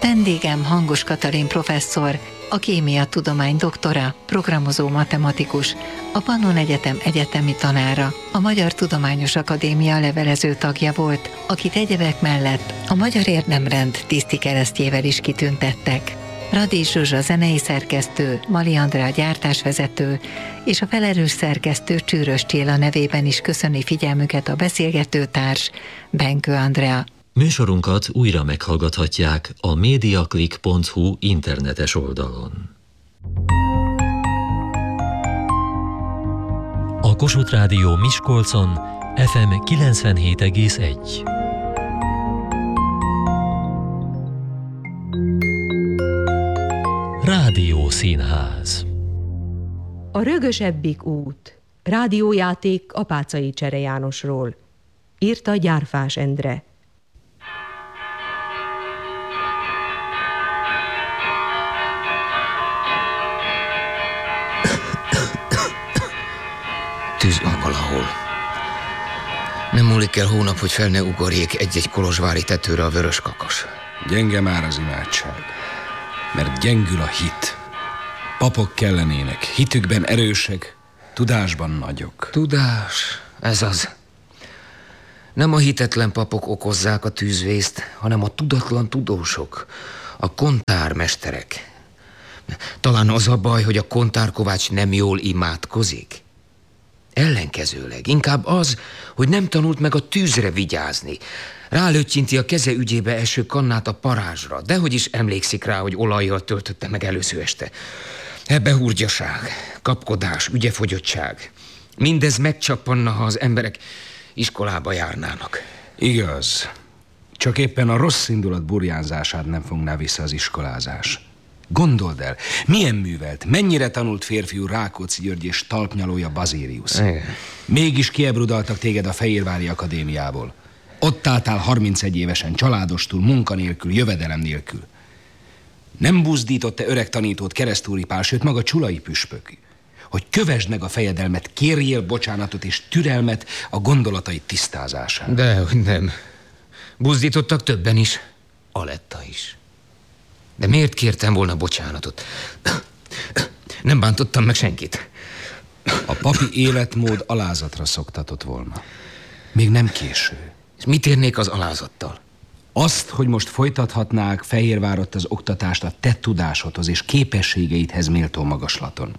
Vendégem Hangos Katalin professzor, a kémiatudomány doktora, programozó matematikus, a Pannon Egyetem egyetemi tanára, a Magyar Tudományos Akadémia levelező tagja volt, akit egyebek mellett a Magyar Érdemrend tisztikeresztjével is kitüntettek. Radics Zsuzsa zenei szerkesztő, Mali Andrea gyártásvezető és a felelős szerkesztő Csűrös Csilla nevében is köszöni figyelmüket a beszélgetőtárs, Benkő Andrea. Műsorunkat újra meghallgathatják a mediaclick.hu internetes oldalon. A Kossuth Rádió Miskolcon FM 97,1. Rádiószínház. A rögösebbik út. Rádiójáték Apáczai Csere Jánosról. Írta Gyárfás Endre. Tűz van valahol. Nem múlik el hónap, hogy fel ne ugorjék egy-egy kolozsvári tetőre a vörös kakas. Gyenge már az imádság, mert gyengül a hit. Papok kellenének, hitükben erősek, tudásban nagyok. Tudás, ez az. Nem a hitetlen papok okozzák a tűzvészt, hanem a tudatlan tudósok, a kontármesterek. Talán az a baj, hogy a kontárkovács nem jól imádkozik. Ellenkezőleg, inkább az, hogy nem tanult meg a tűzre vigyázni. Rálöttyinti a keze ügyébe eső kannát a parázsra, dehogy is emlékszik rá, hogy olajjal töltötte meg előző este. Ebbe hurgyaság, kapkodás, ügyefogyottság. Mindez megcsappanna, ha az emberek iskolába járnának. Igaz, csak éppen a rossz indulat burjánzását nem fogná vissza az iskolázás. Gondold el, milyen művelt, mennyire tanult férfiú Rákóczi György és talpnyalója Bazérius. Mégis kiebrudaltak téged a Fehérvári Akadémiából. Ott álltál 31 évesen, családostul, munkanélkül, jövedelem nélkül. Nem buzdított-e öreg tanítót Keresztúri Pál, sőt maga Csulai püspök, hogy kövesd meg a fejedelmet, kérjél bocsánatot és türelmet a gondolatai tisztázására? Dehogy nem. Buzdítottak többen is. Aletta is. De miért kértem volna bocsánatot? Nem bántottam meg senkit. A papi életmód alázatra szoktatott volna. Még nem késő. És mit érnék az alázattal? Azt, hogy most folytathatnák Fehérvárott az oktatást a te tudásodhoz és képességeidhez méltó magaslaton.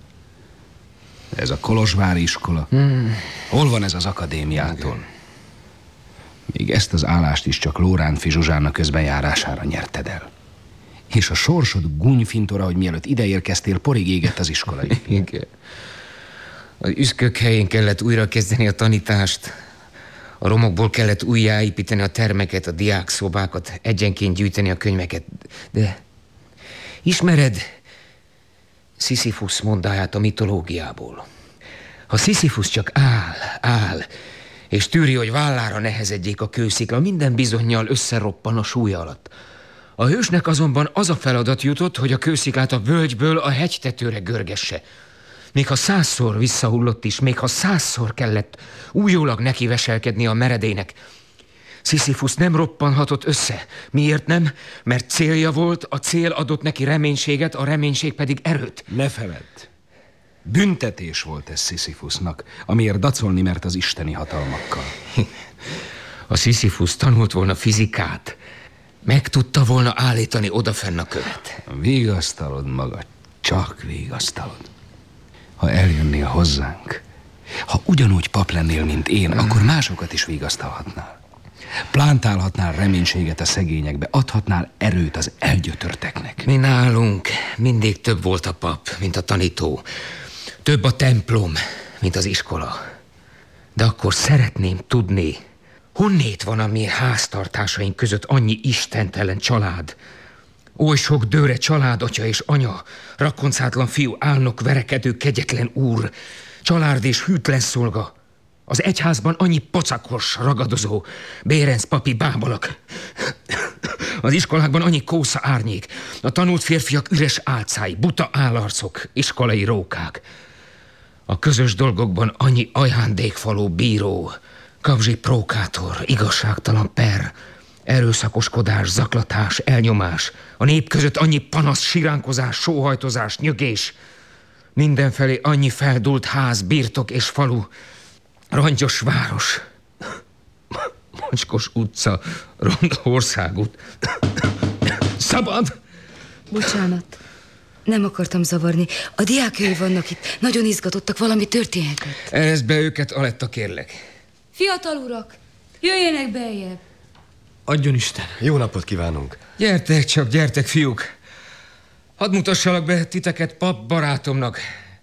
Ez a kolozsvári iskola. Hol van ez az akadémiától? Még ezt az állást is csak Lóránfi Zsuzsána közbenjárására nyerted el. És a sorsod gúnyfintora, hogy mielőtt ideérkeztél, porig égett az iskolai. Igen. Az üszkök helyén kellett újra kezdeni a tanítást. A romokból kellett újjáépíteni a termeket, a diákszobákat, egyenként gyűjteni a könyveket. De ismered Sziszifusz mondáját a mitológiából? Ha Sziszifusz csak áll, és tűri, hogy vállára nehezedjék a kőszikla, minden bizonnyal összeroppan a súlya alatt. A hősnek azonban az a feladat jutott, hogy a kősziklát a völgyből a hegytetőre görgesse. Még ha 100-szor visszahullott is, még ha 100-szor kellett újólag neki veselkedni a meredének, Sziszifusz nem roppanhatott össze. Miért nem? Mert célja volt, a cél adott neki reménységet, a reménység pedig erőt. Ne feledd. Büntetés volt ez Sziszifusznak, amiért dacolni mert az isteni hatalmakkal. Ha Sziszifusz tanult volna fizikát, meg tudta volna állítani odafenn a követ. Vigasztalod magad, csak vigasztalod. Ha eljönnél hozzánk, ha ugyanúgy pap lennél, mint én, akkor másokat is vigasztalhatnál. Plántálhatnál reménységet a szegényekbe, adhatnál erőt az elgyötörteknek. Mi nálunk mindig több volt a pap, mint a tanító. Több a templom, mint az iskola. De akkor szeretném tudni, honnét van a mi háztartásaink között annyi istentelen család? Oly sok dőre családatya és anya, rakoncátlan fiú, álnok, verekedő, kegyetlen úr, család és hűtlen szolga. Az egyházban annyi pocakos, ragadozó, bérenc papi bábalak. Az iskolákban annyi kósza árnyék, a tanult férfiak üres álcái, buta állarcok, iskolai rókák. A közös dolgokban annyi ajándékfaló bíró, kapzsi prókátor, igazságtalan per, Erőszakoskodás, zaklatás, elnyomás. A nép között annyi panasz, siránkozás, sóhajtozás, nyögés. Mindenfelé annyi feldúlt ház, birtok és falu. Rangyos város. Mocskos utca, ronda országút. Szabad! Bocsánat. Nem akartam zavarni. A diákjai vannak itt. Nagyon izgatottak, valami történhetett. Erezd be őket, Aletta, kérlek. Fiatal urak, jöjjenek beljebb. Adjon Isten. Jó napot kívánunk. Gyertek csak, gyertek, fiúk. Hadd mutassalak be titeket pap barátomnak.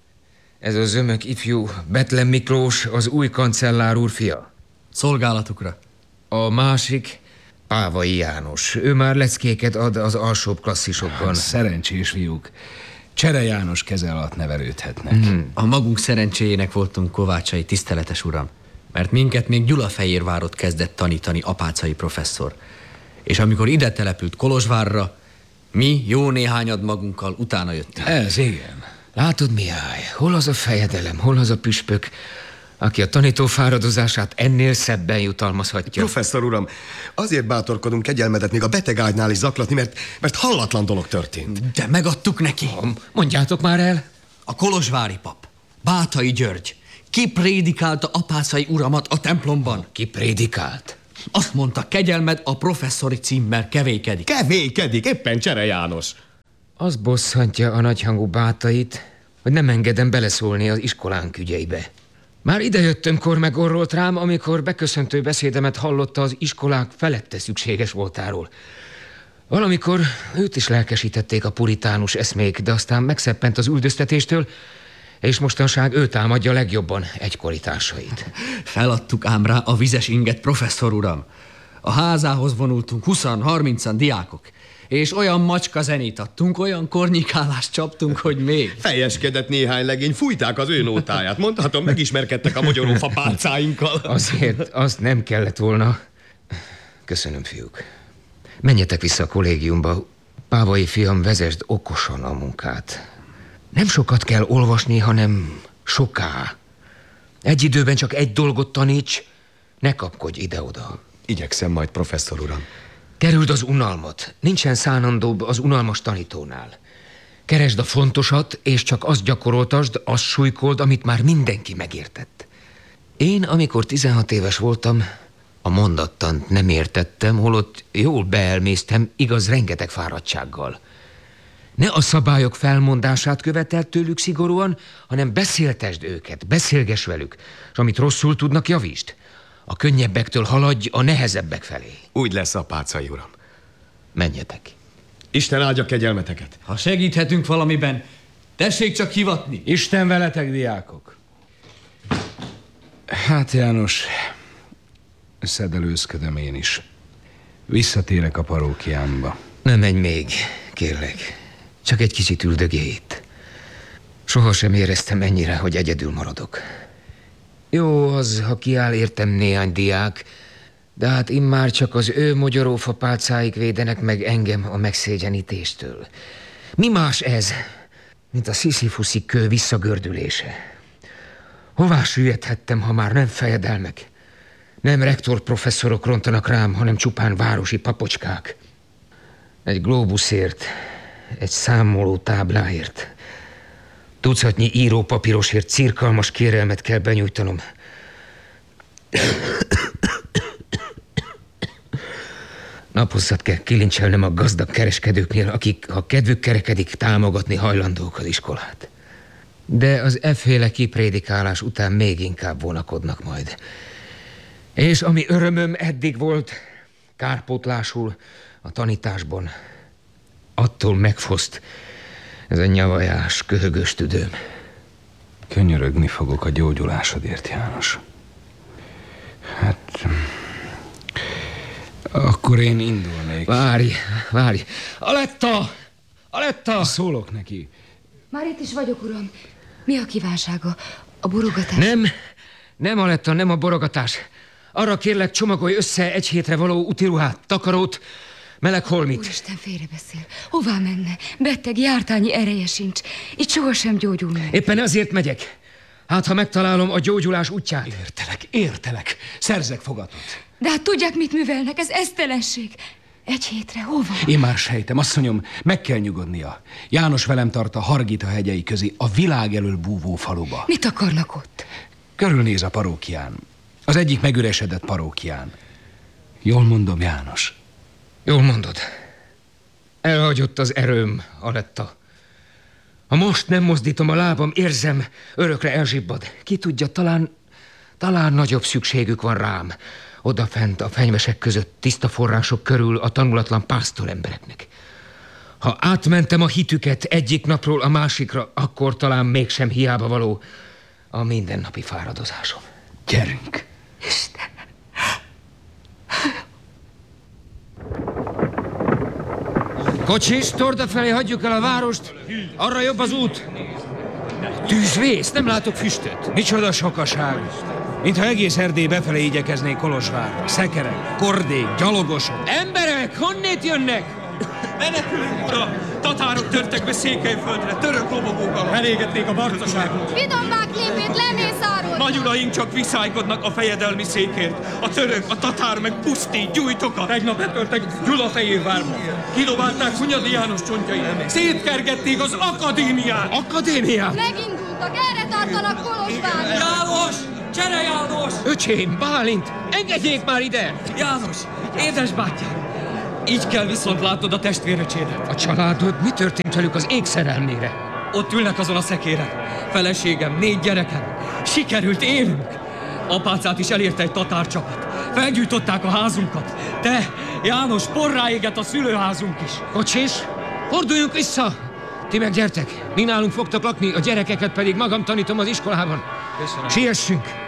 Ez a zömök ifjú Betlen Miklós, az új kancellár úr fia. Szolgálatukra. A másik Pávai János. Ő már leckéket ad az alsóbb klasszisokban. Szerencsés fiúk. Csere János keze alatt nevelődhetnek. A magunk szerencséjének voltunk kovácsai, tiszteletes uram. Mert minket még Gyulafehérvárot kezdett tanítani apácai professzor. És amikor ide települt Kolozsvárra, mi jó néhányad magunkkal utána jöttünk. Ez igen. Látod, Mihály, hol az a fejedelem, hol az a püspök, aki a tanító fáradozását ennél szebben jutalmazhatja? Professzor uram, azért bátorkodunk kegyelmedet még a beteg ágynál is zaklatni, mert hallatlan dolog történt. De megadtuk neki. Mondjátok már el. A kolozsvári pap, Báthai György, kiprédikálta apácai uramat a templomban. Ki prédikált? Azt mondta, kegyelmed a professzori címmel kevékedik. Kevékedik, éppen Csere János. Az bosszantja a nagyhangú Báthait, hogy nem engedem beleszólni az iskolánk ügyeibe. Már idejöttem, kor megorrolt rám, amikor beköszöntő beszédemet hallotta az iskolák felette szükséges voltáról. Valamikor őt is lelkesítették a puritánus eszmék, de aztán megszeppent az üldöztetéstől, és mostanság ő támadja legjobban egykori társait. Feladtuk ám rá a vizes inget, professzor uram. A házához vonultunk 20-30 diákok, és olyan macska zenét adtunk, olyan kornyikálást csaptunk, hogy még. Fejeskedett néhány legény, fújták az ő nótáját. Mondhatom, megismerkedtek a magyarófa pálcáinkkal. Azért azt nem kellett volna. Köszönöm, fiúk. Menjetek vissza a kollégiumba. Pávai fiam, vezesd okosan a munkát. Nem sokat kell olvasni, hanem soká. Egy időben csak egy dolgot taníts, ne kapkodj ide-oda. Igyekszem majd, professzor uram. Kerüld az unalmat. Nincsen szánandóbb az unalmas tanítónál. Keresd a fontosat, és csak azt gyakoroltasd, azt súlykold, amit már mindenki megértett. Én, amikor 16 éves voltam, a mondattant nem értettem, holott jól beelméztem, igaz, rengeteg fáradtsággal. Ne a szabályok felmondását követelt tőlük szigorúan, hanem beszéltesd őket, beszélgess velük, és amit rosszul tudnak, javítsd. A könnyebbektől haladj a nehezebbek felé. Úgy lesz, apácai uram. Menjetek. Isten áldja kegyelmeteket. Ha segíthetünk valamiben, tessék csak hivatni. Isten veletek, diákok! Hát, János, szedelőzködöm én is. Visszatérek a parókiámba. Ne menj még, kérlek. Csak egy kicsit üldögélj itt. Sohasem éreztem ennyire, hogy egyedül maradok. Jó az, ha kiáll értem néhány diák, de hát immár csak az ő mogyorófa pálcáik védenek meg engem a megszégyenítéstől. Mi más ez, mint a sziszifuszi kő visszagördülése? Hová süllyedhettem, ha már nem fejedelmek? Nem rektor professzorok rontanak rám, hanem csupán városi papocskák. Egy glóbuszért, egy számoló tábláért, tucatnyi írópapírosért cirkalmas kérelmet kell benyújtanom. Naposszat kell kilincselnem a gazdag kereskedőknél, akik, ha kedvük kerekedik, támogatni hajlandók az iskolát. De az efféle kiprédikálás után még inkább vonakodnak majd. És ami örömöm eddig volt, kárpótlásul a tanításban, attól megfoszt ez a nyavajás, köhögös tüdőm. Könyörögni fogok a gyógyulásodért, János. Hát... akkor én indulnék. Várj! Aletta! Aletta! Szólok neki. Már itt is vagyok, uram. Mi a kívánsága? A borogatás? Nem, Aletta, nem a borogatás. Arra kérlek, csomagolj össze egy hétre való utiruhát, takarót, meleg holmit. Úristen, félrebeszél. Hová menne? Beteg, jártányi ereje sincs. Itt sohasem gyógyul meg. Éppen ezért megyek. Hát, ha megtalálom a gyógyulás útját. Értelek. Szerzek fogatot. De hát tudják, mit művelnek, ez esztelenség. 1 hétre hova? Én már sejtem, asszonyom, meg kell nyugodnia. János velem tart a Hargita hegyei közé, a világ elől búvó faluba. Mit akarnak ott? Körülnéz a parókián. Az egyik megüresedett parókián. Jól mondom, János? Jól mondod. Elhagyott az erőm, Aletta. Ha most nem mozdítom a lábam, érzem, örökre elzsibbad. Ki tudja, talán nagyobb szükségük van rám. Odafent a fenyvesek között, tiszta források körül a tanulatlan pásztor embereknek. Ha átmentem a hitüket egyik napról a másikra, akkor talán mégsem hiába való a mindennapi fáradozásom. Gyerünk! Isten! Kocsis, Torda felé hagyjuk el a várost, arra jobb az út. Tűzvész, nem látok füstöt. Micsoda sokaság! Mintha egész Erdély befelé igyekeznék Kolozsvárra. Szekerek, kordék, gyalogosok. Emberek, honnét jönnek? Menekülünk, uram! Tatárok törtek be Székelyföldre, török lobogókkal. Elégetnék a barcaságot. Vidombák népét lemészároltak. Nagy uraink csak viszálykodnak a fejedelmi székért. A török, a tatár meg pusztít, gyújtokat. Tegnap betörtek Gyulafehérvárba. Kidobálták Hunyadi János csontjait. Szétkergették az akadémiát. Akadémiát? Megindultak, erre tartanak Kolozsvárra. János! Csere János! Öcsém, Bálint, engedjék már ide! János, édesbátyám! Így kell viszont látnod a testvéröcsédet. A családod, mi történt velük az ég szerelmére? Ott ülnek azon a szekéren. Feleségem, 4 gyerekem. Sikerült, élünk. Apácát is elérte egy tatárcsapat. Felgyújtották a házunkat. Te, János, porrá égett a szülőházunk is. Kocsis, forduljunk vissza! Ti meg gyertek, mi nálunk fogtok lakni, a gyerekeket pedig magam tanítom az iskolában. Köszönöm. Siessünk!